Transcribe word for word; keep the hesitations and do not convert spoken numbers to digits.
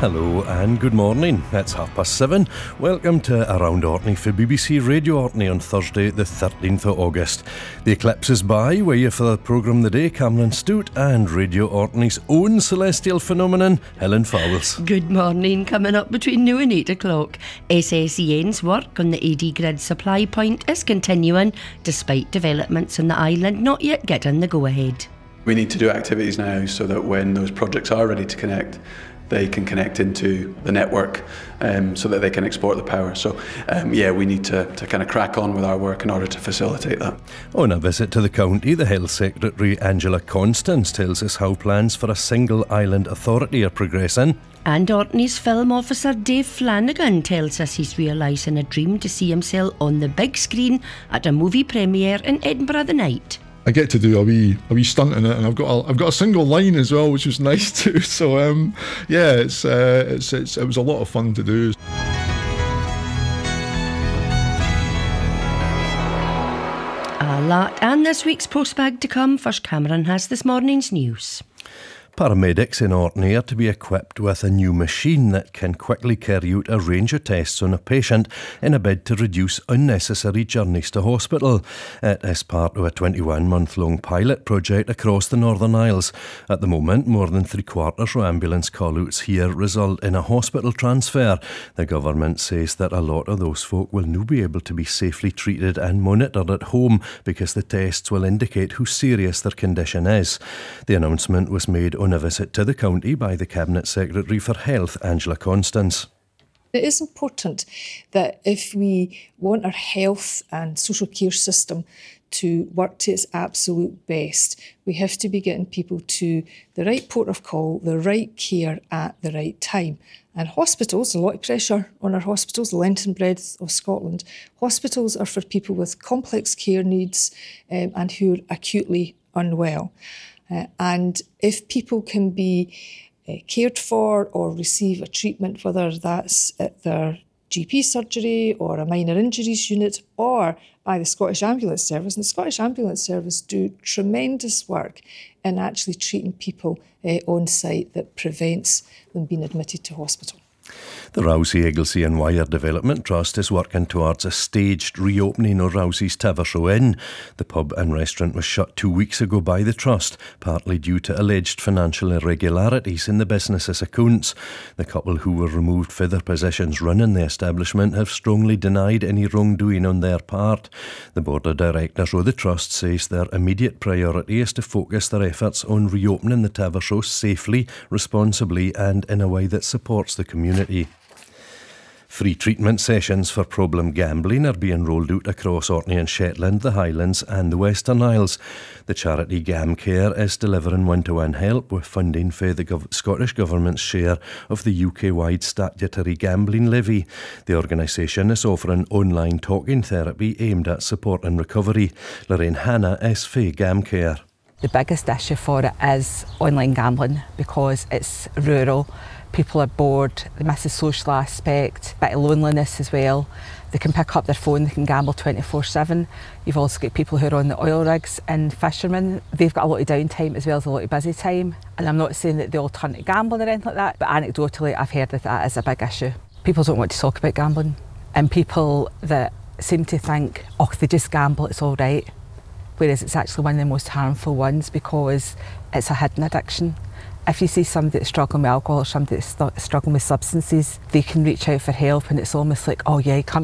Hello and good morning. It's half past seven. Welcome to Around Orkney for B B C Radio Orkney on Thursday the thirteenth of August. The eclipse is by, we're here for the programme the day, Cameron Stewart, and Radio Orkney's own celestial phenomenon, Helen Fowles. Good morning. Coming up between now and eight o'clock, S S E N's work on the A D grid supply point is continuing despite developments on the island not yet getting the go-ahead. We need to do activities now so that when those projects are ready to connect, they can connect into the network um, so that they can export the power. So, um, yeah, we need to, to kind of crack on with our work in order to facilitate that. On a visit to the county, the Health Secretary Angela Constance tells us how plans for a single island authority are progressing. And Orkney's film officer Dave Flanagan tells us he's realising a dream to see himself on the big screen at a movie premiere in Edinburgh the night. I get to do a wee a wee stunt in it, and I've got a, I've got a single line as well, which was nice too. So um, yeah, it's, uh, it's it's it was a lot of fun to do. A lot, and this week's postbag to come. First, Cameron has this morning's news. Paramedics in Orkney are to be equipped with a new machine that can quickly carry out a range of tests on a patient in a bid to reduce unnecessary journeys to hospital. It is part of a twenty-one month long pilot project across the Northern Isles. At the moment, more than three quarters of ambulance call-outs here result in a hospital transfer. The government says that a lot of those folk will now be able to be safely treated and monitored at home because the tests will indicate how serious their condition is. The announcement was made on a visit to the county by the Cabinet Secretary for Health, Angela Constance. It is important that if we want our health and social care system to work to its absolute best, we have to be getting people to the right port of call, the right care at the right time. And hospitals, a lot of pressure on our hospitals, the length and breadth of Scotland. Hospitals are for people with complex care needs um, and who are acutely unwell. Uh, and if people can be uh, cared for or receive a treatment, whether that's at their G P surgery or a minor injuries unit or by the Scottish Ambulance Service, and the Scottish Ambulance Service do tremendous work in actually treating people uh, on site that prevents them being admitted to hospital. The Rousey, Egglesey and Wyre Development Trust is working towards a staged reopening of Rousey's Tavershow Inn. The pub and restaurant was shut two weeks ago by the Trust, partly due to alleged financial irregularities in the business's accounts. The couple who were removed for their positions running the establishment have strongly denied any wrongdoing on their part. The Board of Directors of the Trust says their immediate priority is to focus their efforts on reopening the Tavershow safely, responsibly and in a way that supports the community. Free treatment sessions for problem gambling are being rolled out across Orkney and Shetland, the Highlands and the Western Isles. The charity GamCare is delivering one-to-one help with funding for the Gov- Scottish Government's share of the U K-wide statutory gambling levy. The organisation is offering online talking therapy aimed at supporting recovery. Lorraine Hanna is for GamCare. The biggest issue for it is online gambling because it's rural. People are bored, they miss the social aspect, a bit of loneliness as well. They can pick up their phone, they can gamble twenty-four seven. You've also got people who are on the oil rigs and fishermen. They've got a lot of downtime as well as a lot of busy time. And I'm not saying that they all turn to gambling or anything like that, but anecdotally I've heard that that is a big issue. People don't want to talk about gambling. And people that seem to think, oh, they just gamble, it's all right. Whereas it's actually one of the most harmful ones because it's a hidden addiction. If you see somebody that's struggling with alcohol or somebody that's st- struggling with substances, they can reach out for help and it's almost like, oh yeah, come